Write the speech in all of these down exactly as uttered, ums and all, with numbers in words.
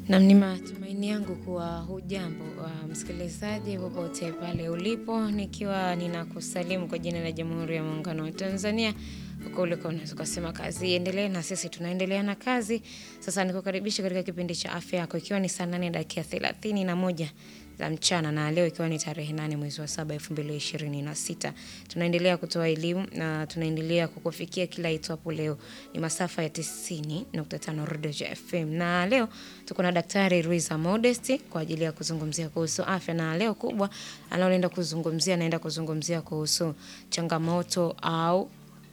Na ni matumaini yangu kuwa hujambo uh, msikilizaji popote pale ulipo, nikiwa ninakusalimu kwa jina la Jamhuri ya Muungano wa Tanzania. Huko uliko unaweza kusema kazi iendelee, na sisi tunaendelea na kazi. Sasa nikukaribisha katika kipindi cha afya yako, ikiwa ni saa nane dakika thelathini na moja za mchana, na leo ikiwa ni tarehe nane mwezi wa saba elfu mbili ishirini na sita. Tunaendelea kutoa elimu na tunaendelea kukufikia kila itwapo. Leo ni masafa ya tisini nukta tano Radio F M, na leo tuko na Daktari Ruiza Modesti kwa ajili ya kuzungumzia kuhusu afya. Na leo kubwa anaoenda kuzungumzia naenda kuzungumzia kuhusu changamoto au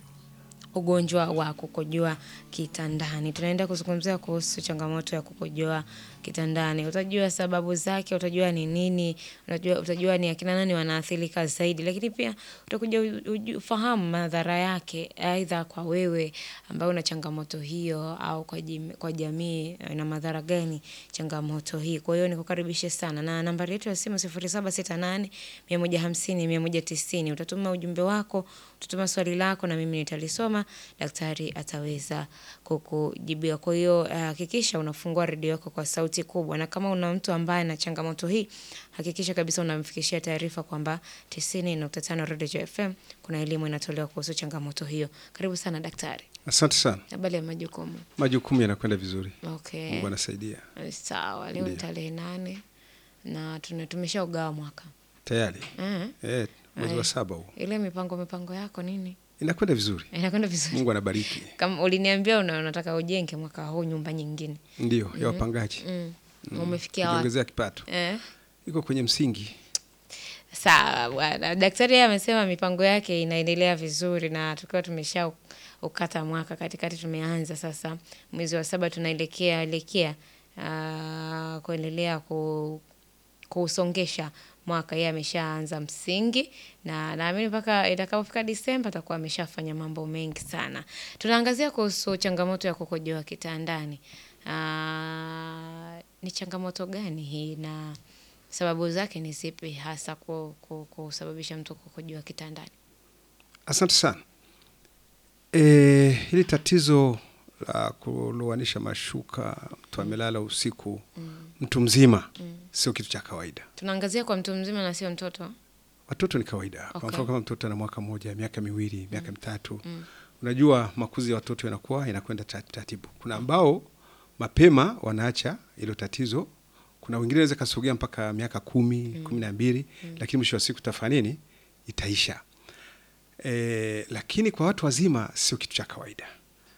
ugonjwa wa kukojoa kitandani. Tunaenda kuzungumzia kuhusu changamoto ya kukojoa kitandani. Utajua sababu zake, utajua ni nini, utajua utajua ni akina nani wanaathirika zaidi, lakini pia utakuja ufahamu madhara yake, aidha kwa wewe ambao una changamoto hiyo au kwa jim, kwa jamii na madhara gani changamoto hii. Kwa hiyo nikukaribishe sana, na nambari yetu ya simu sifuri saba sita nane mia moja hamsini mia moja tisini. Utatuma ujumbe wako, utatuma swali lako na mimi nitalisoma, daktari ataweza kukujibia. Kwa hiyo hakikisha uh, unafungua redio yako kwa sauti kubwa, na kama una mtu ambaye ana changamoto hii, hakikisha kabisa unamfikishia taarifa kwamba tisini nukta tano Radio F M kuna elimu inatolewa kuhusu changamoto hiyo. Karibu sana daktari. Asante sana. Habari ya majukumu? Majukumu yanakwenda vizuri. Okay. Mungu anasaidia. Sawa, leo ni tarehe nane na tumesha mwaka. Tayari. Eh. Eh, mwezi wa saba huu. Ile mipango mipango yako nini? Inakwenda vizuri. Inakwenda vizuri. Mungu anabariki. Kama uliniambia unataka ujenge mwaka huu nyumba nyingine. Ndio, mm-hmm. ya wapangaji. Mm. Mm. Umefikia wapi? Kuongezea kipato. Eh. Iko kwenye msingi. Sawa bwana. Daktari amesema mipango yake inaendelea vizuri, na tukiwa tumesha ukata mwaka katikati, tumeanza sasa mwezi wa saba tunaelekea elekea uh, kuendelea ku kusongesha mwaka. Yeye ameshaanza msingi, na naamini mpaka itakapofika Disemba atakuwa ameshafanya mambo mengi sana. Tunaangazia kuhusu changamoto ya kukojoa kitandani. Aa, ni changamoto gani hii na sababu zake ni zipi hasa kusababisha mtu kukojoa kitandani? Asante sana. Eh, hili tatizo la kulowanisha mashuka, mtu amelala usiku, mm. mtu mzima, mm. sio kitu cha kawaida. Tunaangazia kwa mtu mzima na sio mtoto. Watoto ni kawaida. Okay. Kwa mfano kama mtoto ana mwaka mmoja, miaka miwili, miaka mm. mitatu. Mm. Unajua makuzi ya watoto yanakuwa inakwenda taratibu. Kuna ambao mapema wanaacha hilo tatizo. Kuna wengine wanaweza kasogea mpaka miaka kumi, mm. kumi na mbili, mm. lakini mwisho wa siku tafanya nini? Itaisha. E, lakini kwa watu wazima sio kitu cha kawaida.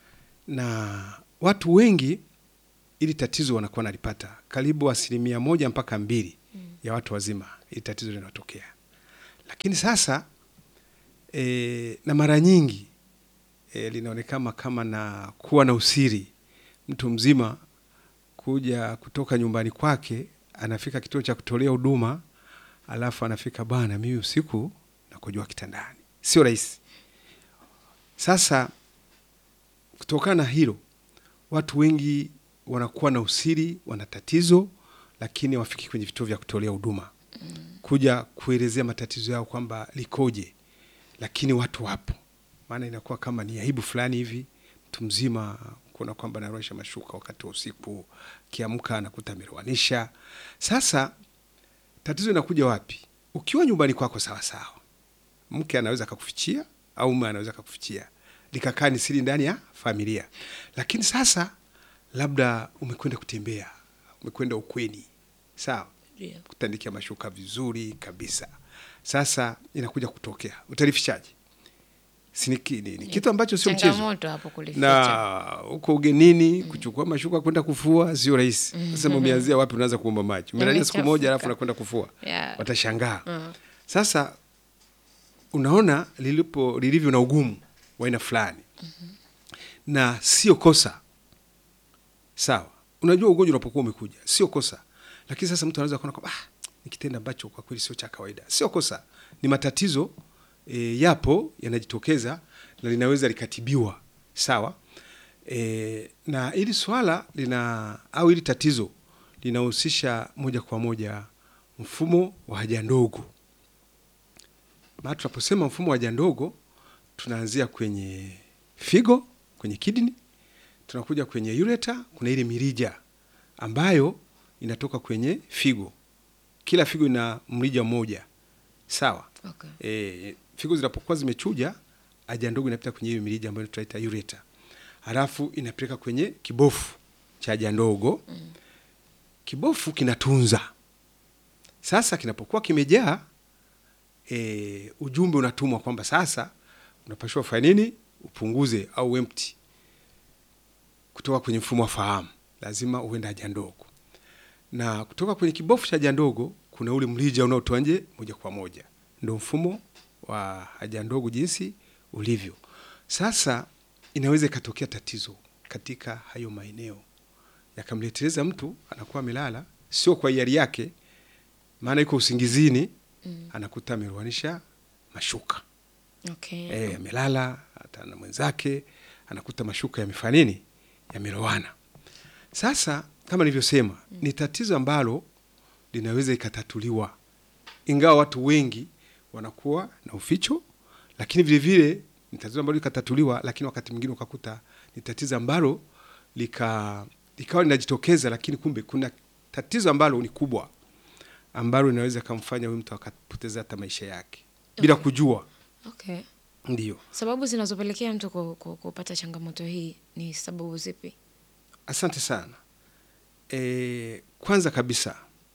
Na watu wengi ili tatizo wanakuwa nalipata. Karibu asilimia moja mpaka mbili mm. ya watu wazima ili tatizo linatokea. Lakini sasa e, na mara nyingi e, linaonekana kama na kuwa na usiri. Mtu mzima kuja kutoka nyumbani kwake, anafika kituo cha kutolea huduma, alafu anafika, bana mimi usiku nakojoa kitandani. Sio rahisi. Sasa kutokana na hilo, watu wengi wanakuwa na usiri, wana tatizo, lakini wafiki kwenye vituo vya kutolea huduma. Mm. Kuja kuelezea matatizo yao kwamba likoje. Lakini watu wapo. Maana inakuwa kama ni aibu fulani hivi, mtu mzima kuona kwamba anaroesha mashuka wakati wa usiku, kiamka anakuta amerowanisha. Sasa tatizo linakuja wapi? Ukiwa nyumbani kwako sawa sawa, mke anaweza kukufichia au mume anaweza kukufichia, likakaa ni siri ndani ya familia. Lakini sasa labda umekwenda kutembea, umekwenda ukweni, sawa, yeah. kutandikia mashuka vizuri kabisa. Sasa inakuja kutokea, utalifichaje? Siniki ni, ni kitu ambacho sio mchezo. Changamoto hapo kulificha. Na uko ugenini, mm. kuchukua mashuka kwenda kufua sio rahisi. Mm. Sasa umeanzia wapi unaanza kuomba maji? Umelala siku moja alafu unakwenda kufua. Yeah. Watashangaa. Mm. Sasa unaona lilipo lilivyo na ugumu wa aina fulani. Mm-hmm. Na sio kosa. Sawa. Unajua ugonjwa unapokuwa umekuja, sio kosa. Lakini sasa mtu anaweza kuona kwamba ah, ni kitendo ambacho kwa kweli sio cha kawaida. Sio kosa. Ni matatizo E, yapo yanajitokeza na linaweza likatibiwa, sawa. E, na ili swala lina au ili tatizo linahusisha moja kwa moja mfumo wa haja ndogo. Baada tunaposema mfumo wa haja ndogo, tunaanzia kwenye figo, kwenye kidney, tunakuja kwenye ureter, kuna ile mirija ambayo inatoka kwenye figo. Kila figo ina mrija mmoja, sawa? Okay. E, figo zinapokuwa zimechuja, haja ndogo inapita kwenye hiyo mirija ambayo tunaita ureter. Halafu inapeleka kwenye kibofu cha haja ndogo. Mm. Kibofu kinatunza. Sasa kinapokuwa kimejaa, e, ujumbe unatumwa kwamba sasa unapaswa kufanya nini? Upunguze au empty. Kutoka kwenye mfumo wa fahamu, lazima uende haja ndogo. Na kutoka kwenye kibofu cha haja ndogo kuna ule mrija unaotoa nje moja kwa moja. Ndio mfumo wa haja ndogo jinsi ulivyo. Sasa inaweza ikatokea tatizo katika hayo maeneo, yakamleteleza mtu anakuwa amelala, sio kwa hiari yake, maana yuko usingizini. Mm. Anakuta ameruanisha mashuka. Okay. Eh, amelala hata na mwenzake, anakuta mashuka yamefanya nini? Yamerowana. Sasa kama nilivyosema, mm. ni tatizo ambalo linaweza ikatatuliwa, ingawa watu wengi wanakuwa na uficho, lakini vile vile ni tatizo ambalo likatatuliwa, lakini wakati mwingine ukakuta ni tatizo ambalo lika likawa linajitokeza, lakini kumbe kuna tatizo ambalo ni kubwa ambalo linaweza kumfanya huyu mtu akapoteza hata maisha yake. Okay. Bila kujua. Okay. Ndio. Sababu zinazopelekea mtu kupata changamoto hii ni sababu zipi? Asante sana. E, kwanza kabisa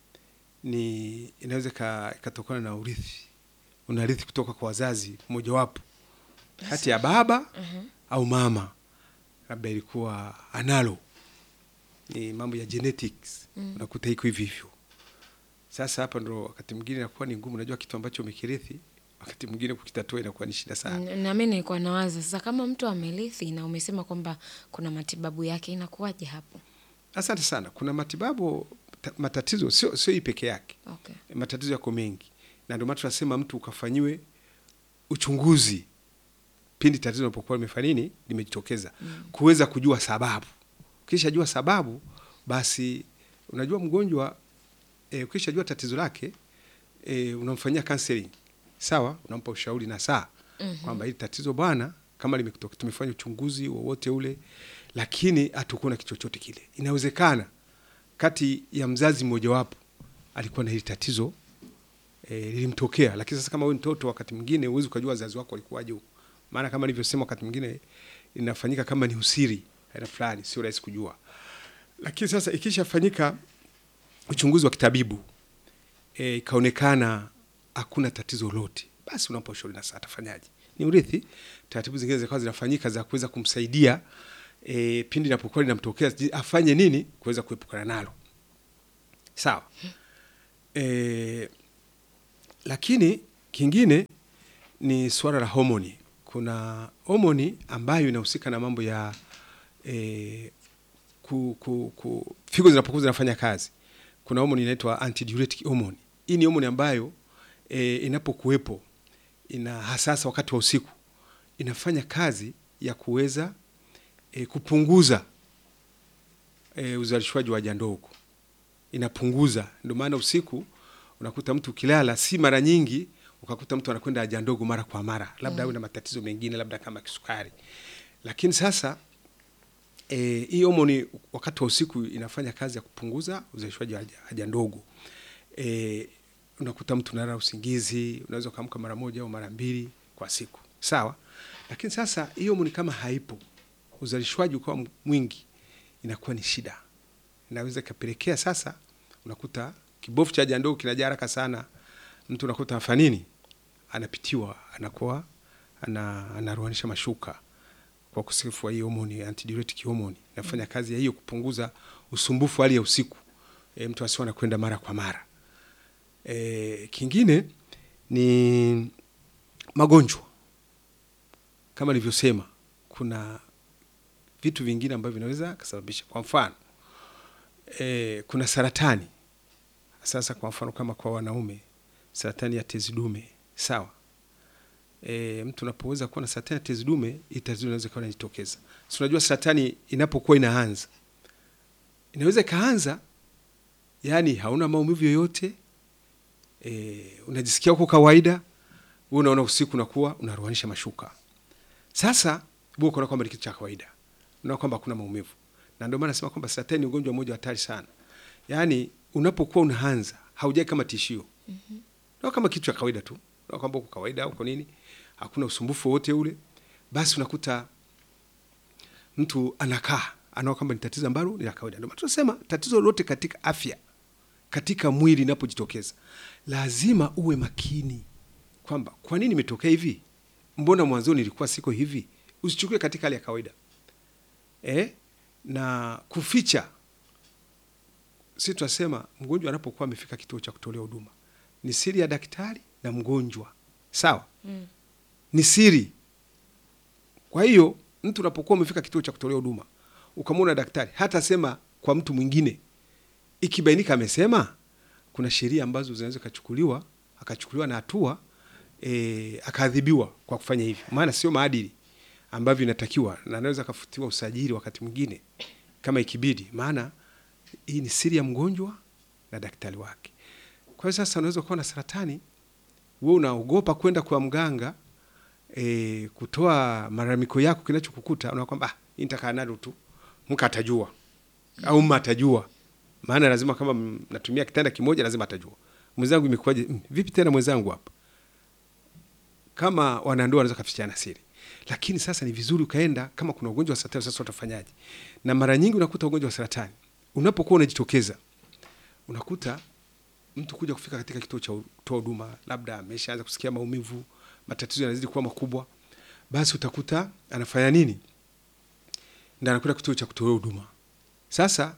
ni inaweza ikatokana na urithi. Unarithi kutoka kwa wazazi mmoja wapo, kati ya baba uh-huh. au mama, labda ilikuwa analo, ni mambo ya genetics. Mm. Unakuta iko hivi hivyo. Sasa hapa ndo wakati mwingine inakuwa ni ngumu. Unajua kitu ambacho umekirithi, wakati mwingine kukitatua inakuwa ni shida sana. Na mimi nilikuwa nawaza sasa, kama mtu amerithi na umesema kwamba kuna matibabu yake, inakuwaje hapo? Asante sana. Kuna matibabu, matatizo sio sio hii peke yake. Okay. Matatizo yako mengi. Na ndio maana tunasema mtu ukafanyiwe uchunguzi pindi tatizo linapokuwa limefanya nini, limejitokeza. Mm. Kuweza kujua sababu. Kisha jua sababu, basi unajua mgonjwa, e, ukisha jua tatizo lake, e, unamfanyia counseling. Sawa? Unampa ushauri na saa. Mm-hmm. Kwamba hili tatizo bwana, kama limekutoka, tumefanya uchunguzi wowote ule, lakini hatukuona kitu chochote kile. Inawezekana kati ya mzazi mmoja wapo alikuwa na hili tatizo, e, lilimtokea. Lakini sasa kama wewe mtoto, wakati mwingine huwezi kujua wazazi wako walikuwaje huko. Maana kama nilivyosema, wakati mwingine inafanyika kama ni usiri aina fulani, sio rahisi kujua. Lakini sasa ikishafanyika uchunguzi wa kitabibu, e, ikaonekana hakuna tatizo lolote, basi unampa ushauri na sasa atafanyaje. Ni urithi. Taratibu zingine zikawa zinafanyika za kuweza kumsaidia, e, pindi inapokuwa linamtokea afanye nini kuweza kuepukana nalo. Sawa? E, lakini kingine ni swala la homoni. Kuna homoni ambayo inahusika na mambo ya e, ku, ku, ku, figo zinapokuwa zinafanya kazi. Kuna homoni inaitwa antidiuretic hormone. Hii ni homoni ambayo e, inapokuwepo, ina hasasa wakati wa usiku, inafanya kazi ya kuweza e, kupunguza e, uzalishwaji wa haja ndogo. Inapunguza. Ndio maana usiku unakuta mtu ukilala, si mara nyingi ukakuta mtu anakwenda haja ndogo mara kwa mara, labda awe mm. na matatizo mengine, labda kama kisukari. Lakini sasa eh hii homoni wakati wa usiku inafanya kazi ya kupunguza uzalishwaji wa haja ndogo. Eh unakuta mtu analala usingizi, unaweza kuamka mara moja au mara mbili kwa siku. Sawa? Lakini sasa hii homoni kama haipo, uzalishwaji ukiwa mwingi, inakuwa ni shida. Inaweza kapelekea sasa unakuta kibofu cha haja ndogo kinajaa haraka sana. Mtu unakuta afanya nini? Anapitiwa, anakuwa ana anaruanisha mashuka kwa kusifu hiyo homoni, antidiuretic hormone. Inafanya kazi ya hiyo kupunguza usumbufu hali ya usiku. E, mtu asiwe anakwenda mara kwa mara. E, kingine ni magonjwa. Kama nilivyosema, kuna vitu vingine ambavyo vinaweza kusababisha. Kwa mfano, e, kuna saratani. Sasa kwa mfano kama kwa wanaume, saratani ya tezi dume. Sawa? E, mtu unapoweza kuwa na saratani ya tezi dume, itazidi inaweza kuwa inajitokeza. Si unajua saratani inapokuwa inaanza, inaweza ikaanza yani hauna maumivu yoyote, e, unajisikia huko kawaida, wewe unaona usiku unakuwa unaruanisha mashuka. Sasa wewe unaona kwamba ni kitu cha kawaida, unaona kwamba hakuna maumivu. Na ndio maana nasema kwamba saratani ni ugonjwa mmoja hatari sana. Yaani unapokuwa unaanza haujai kama tishio. Mhm. Ndio kama kitu cha kawaida tu. Ndio kwamba uko kawaida uko nini? Hakuna usumbufu wote ule. Basi unakuta mtu anakaa anaona kwamba ni tatizo ambalo ni la kawaida. Ndio maana tunasema tatizo lolote katika afya, katika mwili linapojitokeza, lazima uwe makini kwamba kwa nini imetokea hivi? Mbona mwanzo nilikuwa siko hivi? Usichukue katika hali ya kawaida. Eh? Na kuficha, sisi tunasema mgonjwa anapokuwa amefika kituo cha kutolea huduma, ni siri ya daktari na mgonjwa. Sawa? Mm. Ni siri. Kwa hiyo mtu unapokuwa umefika kituo cha kutolea huduma, ukamwona daktari, hata sema kwa mtu mwingine, ikibainika amesema, kuna sheria ambazo zinaweza kuchukuliwa, akachukuliwa na hatua, e, akaadhibiwa kwa kufanya hivi. Maana sio maadili ambavyo inatakiwa, na anaweza kafutiwa usajili wakati mwingine kama ikibidi. Maana hii ni siri ya mgonjwa na daktari wake. Kwa hiyo sasa unaweza kuwa na saratani, wewe unaogopa kwenda kwa mganga, e, kutoa malalamiko yako kinachokukuta, unaona kwamba ah, nitakaa nalo tu, mka atajua au mma atajua. Maana lazima kama mnatumia kitanda kimoja lazima atajua. Mwenzangu imekuwaje? Mm, vipi tena mwenzangu hapa? Kama wanandoa wanaweza kufichana siri. Lakini sasa ni vizuri ukaenda kama kuna ugonjwa wa saratani, sasa utafanyaje? Na mara nyingi unakuta ugonjwa wa saratani unapokuwa unajitokeza, unakuta mtu kuja kufika katika kituo cha kutoa huduma, labda ameshaanza kusikia maumivu, matatizo yanazidi kuwa makubwa, basi utakuta anafanya nini? Ndio anakuta kituo cha kutoa huduma. Sasa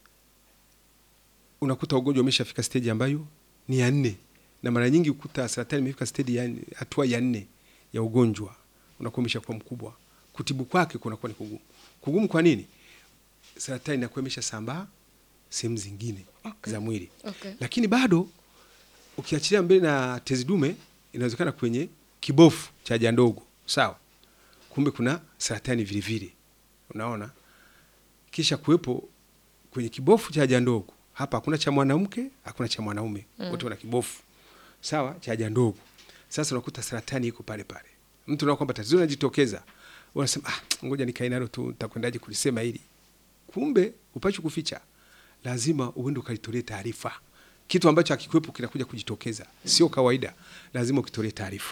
unakuta ugonjwa umeshafika stage ambayo ni ya nne, na mara nyingi ukuta saratani imefika stage ya hatua ya nne ya ugonjwa, unakuwa umeshakuwa mkubwa. Kutibu kwake kunakuwa ni kugumu. Kugumu kwa nini? Saratani inakuwa imeshasambaa sehemu zingine, okay, za mwili. Okay. Lakini bado ukiachilia mbele na tezi dume, inawezekana kwenye kibofu cha haja ndogo, sawa? Kumbe kuna saratani vile vile. Unaona? Kisha kuwepo kwenye kibofu cha haja ndogo. Hapa hakuna cha mwanamke, hakuna cha mwanaume. Mm. Wote wana kibofu, sawa, cha haja ndogo. Sasa unakuta saratani iko pale pale. Mtu anaona kwamba tatizo linajitokeza, unasema ah, ngoja nikae nalo tu, nitakwendaje kulisema hili? Kumbe upacho kuficha. Lazima uende ukalitolee taarifa. Kitu ambacho hakikuwepo kinakuja kujitokeza. Sio kawaida. Lazima ukitolee taarifa.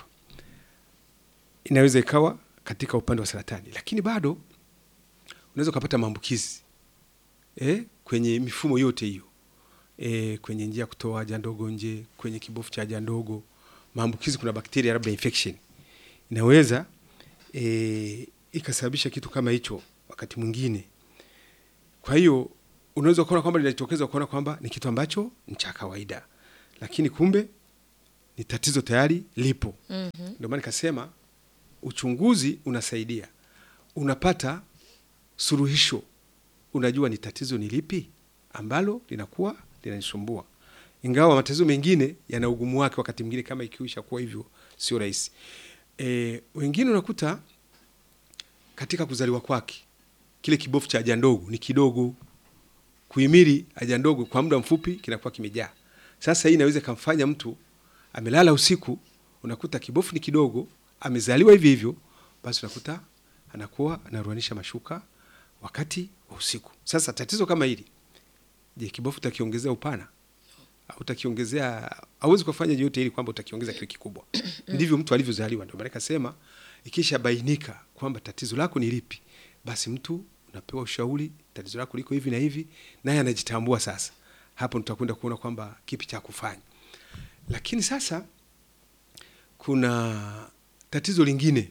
Inaweza ikawa katika upande wa saratani, lakini bado unaweza kupata maambukizi eh, kwenye mifumo yote hiyo. Eh, kwenye njia kutoa haja ndogo nje, kwenye kibofu cha haja ndogo. Maambukizi, kuna bakteria labda infection. Inaweza eh, ikasababisha kitu kama hicho wakati mwingine. Kwa hiyo unaweza kuona kwamba linajitokeza, kuona kwamba ni kitu ambacho ni cha kawaida, lakini kumbe ni tatizo tayari lipo. Mm-hmm. Ndio maana nikasema uchunguzi unasaidia. Unapata suluhisho. Unajua ni tatizo ni lipi ambalo linakuwa linanisumbua. Ingawa matatizo mengine yana ugumu wake wakati mwingine, kama ikiisha kuwa hivyo sio rahisi. E, wengine unakuta katika kuzaliwa kwake kile kibofu cha haja ndogo ni kidogo, kuhimili haja ndogo kwa muda mfupi kinakuwa kimejaa. Sasa hii inaweza kumfanya mtu amelala usiku, unakuta kibofu ni kidogo, amezaliwa hivi hivyo, basi unakuta anakuwa anaruanisha mashuka wakati wa usiku. Sasa tatizo kama hili, je, kibofu utakiongezea upana au utakiongezea? Hauwezi kufanya yote ili kwamba utakiongeza kiwe kikubwa. Ndivyo mtu alivyozaliwa. Ndio maana nikasema ikisha bainika kwamba tatizo lako ni lipi, basi mtu unapewa ushauri, tatizo lako liko hivi na hivi, naye anajitambua. Sasa hapo tutakwenda kuona kwamba kipi cha kufanya. Lakini sasa kuna tatizo lingine,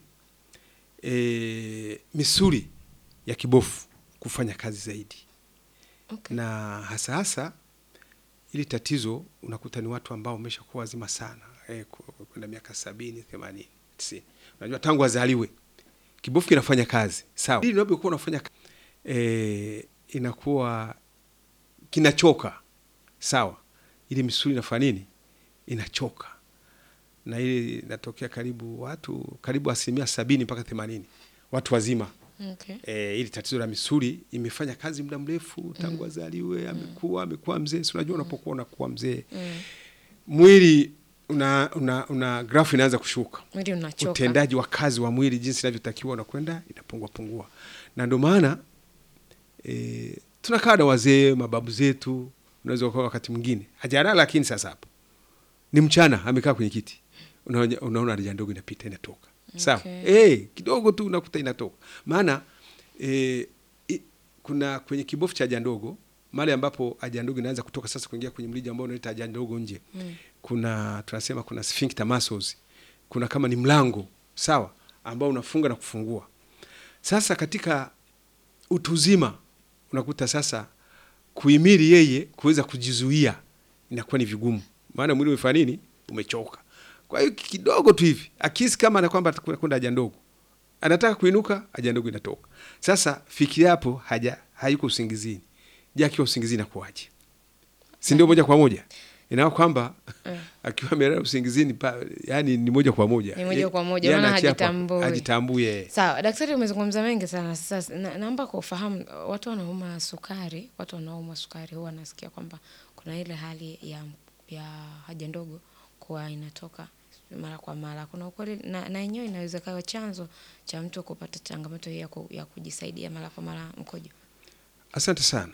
e, misuli ya kibofu kufanya kazi zaidi. Okay. Na hasa hasa ili tatizo unakuta ni watu ambao wameshakuwa wazima sana, eh, kwenda miaka sabini, themanini, tisini. Unajua tangu wazaliwe kibofu kinafanya kazi, sawa? Ili unapokuwa unafanya eh, inakuwa kinachoka, sawa? Ili misuli inafanya nini? Inachoka. Na ili inatokea karibu watu karibu asilimia sabini mpaka themanini watu wazima. Okay. E, ili tatizo la misuli imefanya kazi muda mrefu tangu wazaliwe, mm. amekuwa amekuwa mzee. Si unajua unapokuwa unakuwa mzee, mm. mwili una una, una grafu inaanza kushuka. Mwili unachoka. Utendaji wa kazi wa mwili jinsi inavyotakiwa unakwenda inapungua pungua. Na ndio maana e, tunakaa na wazee, mababu zetu, unaweza kwa wakati mwingine hajalala, lakini sasa hapo ni mchana amekaa kwenye kiti, unaona unaona haja ndogo inapita inatoka. Sawa. Okay. Eh, kidogo tu unakuta inatoka. Maana eh, kuna kwenye kibofu cha haja ndogo mahali ambapo haja ndogo inaanza kutoka sasa kuingia kwenye mlija ambao unaita haja ndogo nje. Mm. Kuna tunasema kuna sphincter muscles. Kuna kama ni mlango, sawa, ambao unafunga na kufungua. Sasa katika utu uzima unakuta sasa kuhimili yeye kuweza kujizuia inakuwa ni vigumu. Maana mwili umefanya nini? Umechoka. Kwa hiyo kidogo tu hivi akisi kama na kwamba atakwenda haja ndogo, anataka kuinuka, haja ndogo inatoka. Sasa fikiria hapo, haja hayuko usingizini. Je, akiwa usingizini inakuaje? Si ndio moja kwa moja? Inao kwamba mm. akiwa amelala usingizini pa, yani ni moja kwa moja. Ni moja kwa moja, maana hajitambui. Hajitambui. Sawa, daktari umezungumza mengi sana. Sasa na, naomba kufahamu watu wanauma sukari, watu wanauma sukari huwa nasikia kwamba kuna ile hali ya ya haja ndogo kwa inatoka mara kwa mara. Kuna ukweli na, na yenyewe inaweza kawa chanzo cha mtu kupata changamoto ya, ku, ya kujisaidia mara kwa mara mkojo. Asante sana.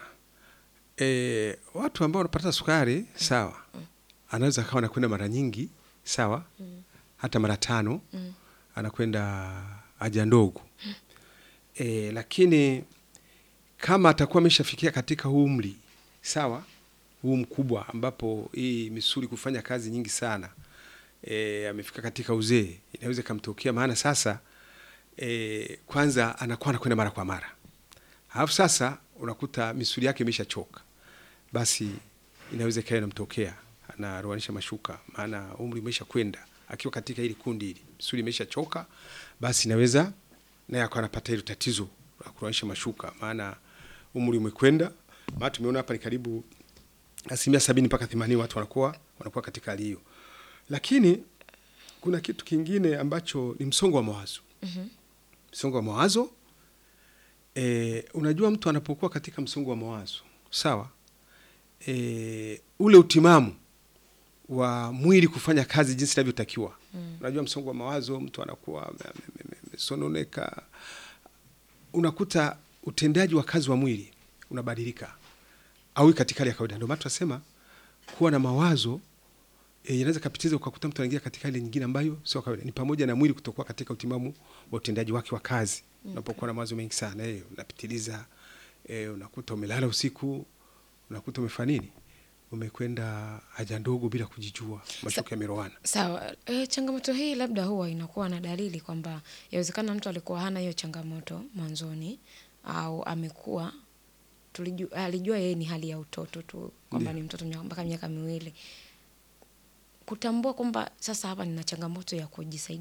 E, watu ambao wanapata sukari, mm. sawa. Mm. Anaweza kawa anakwenda mara nyingi, sawa. Mm. Hata mara tano, mm. anakwenda haja ndogo. Mm. E, lakini kama atakuwa ameshafikia katika umri, sawa, huu mkubwa ambapo hii misuli kufanya kazi nyingi sana, e, amefika katika uzee, inaweza kumtokea. Maana sasa e, kwanza anakuwa anakwenda mara kwa mara. Alafu sasa unakuta misuli yake imeshachoka. Basi inaweza kae inamtokea anaroanisha mashuka, maana umri umesha kwenda. Akiwa katika hili kundi hili misuli imeshachoka, basi inaweza naye akawa anapata hilo tatizo la kuroanisha mashuka, maana umri umekwenda. Maana tumeona hapa ni karibu asilimia sabini mpaka themanini watu wanakuwa wanakuwa katika hali hiyo. Lakini kuna kitu kingine ambacho ni msongo wa mawazo. Mhm. Msongo wa mawazo, e, unajua mtu anapokuwa katika msongo wa mawazo, sawa, e, ule utimamu wa mwili kufanya kazi jinsi inavyotakiwa. Mm. Unajua msongo wa mawazo mtu anakuwa sononeka, unakuta utendaji wa kazi wa mwili unabadilika au katika hali ya kawaida. Ndio maana tunasema kuwa na mawazo e, inaweza kapitiza ukakuta mtu anaingia katika hali nyingine ambayo sio kawaida. Ni pamoja na mwili kutokuwa katika utimamu wa utendaji wake wa kazi. Mm. Unapokuwa na mawazo mengi sana, eh, unapitiliza, eh, unakuta umelala usiku, unakuta umefanya nini? Umekwenda haja ndogo bila kujijua, mashuka yameroana. Sawa. E, changamoto hii labda huwa inakuwa na dalili kwamba yawezekana mtu alikuwa hana hiyo changamoto mwanzoni au amekuwa tulijua alijua yeye ni hali ya utoto tu kwamba ni mtoto mpaka miaka miwili. Kutambua kwamba sasa hapa nina changamoto ya kujisaidia